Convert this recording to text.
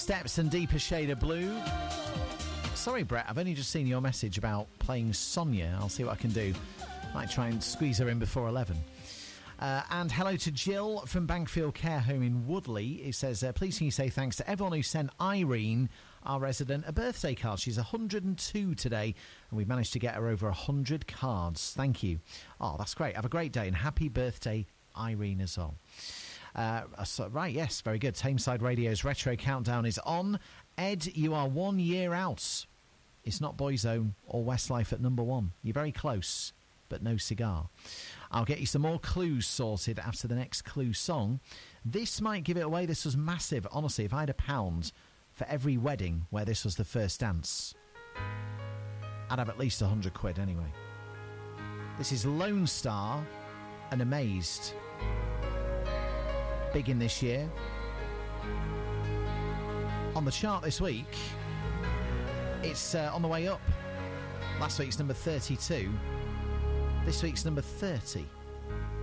Steps and Deeper Shade of Blue. Sorry, Brett, I've only just seen your message about playing Sonia. I'll see what I can do. Might try and squeeze her in before 11. And hello to Jill from Bankfield Care Home in Woodley. It says, please can you say thanks to everyone who sent Irene, our resident, a birthday card. She's 102 today, and we've managed to get her over 100 cards. Thank you. Oh, that's great. Have a great day, and happy birthday, Irene, as well. Right, yes, very good. Tameside Radio's Retro Countdown is on. Ed, you are 1 year out. It's not Boyzone or Westlife at number 1. You're very close, but no cigar. I'll get you some more clues sorted after the next clue song. This might give it away. This was massive. Honestly, if I had £1 for every wedding where this was the first dance, I'd have at least 100 quid anyway. This is Lone Star and Amazed. Big in this year. On the chart this week, it's on the way up. Last week's number 32. This week's number 30.